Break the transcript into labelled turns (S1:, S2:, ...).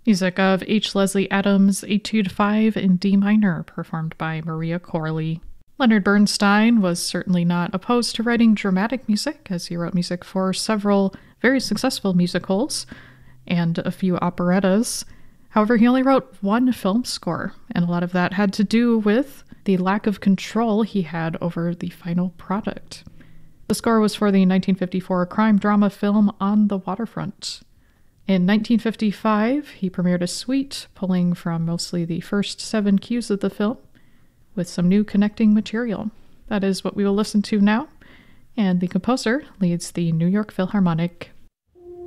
S1: Music of H. Leslie Adams, Etude 5 in D minor, performed by Maria Corley. Leonard Bernstein was certainly not opposed to writing dramatic music, as he wrote music for several very successful musicals and a few operettas. However, he only wrote one film score, and a lot of that had to do with the lack of control he had over the final product. The score was for the 1954 crime drama film On the Waterfront. In 1955, he premiered a suite pulling from mostly the first 7 cues of the film, with some new connecting material. That is what we will listen to now, and the composer leads the New York Philharmonic